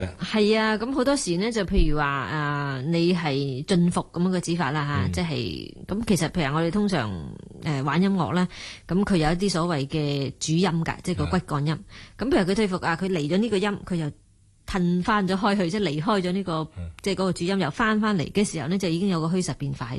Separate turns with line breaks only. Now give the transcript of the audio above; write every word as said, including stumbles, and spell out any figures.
係啊，咁好多時呢，就譬如話啊、呃，你係進伏咁樣嘅指法啦吓，即係咁其實譬如我哋通常誒、呃、玩音樂咧，咁佢有一啲所謂嘅主音噶，即係個骨幹音。咁譬如佢退伏啊，佢嚟咗呢個音，佢又褪翻咗開去，即係離開咗呢個即係嗰個主音，又翻翻嚟嘅時候呢，就已經有個虛實變化喺度。